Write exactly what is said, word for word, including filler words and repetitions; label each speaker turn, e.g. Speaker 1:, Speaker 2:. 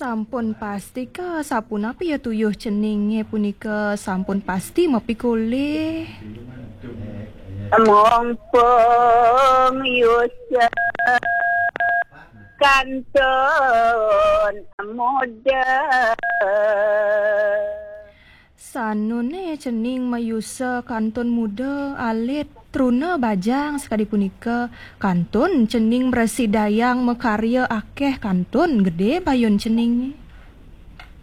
Speaker 1: Sampun pasti ke sapunapa ya tuyuh ceninge punika sampun pasti mapikule.
Speaker 2: Mumpung yusya kantun muda
Speaker 1: Sanune cening mayusa kantun muda alit truna bajang sekali punika kantun cening meresidayang mekarya akeh kantun gede payun cening.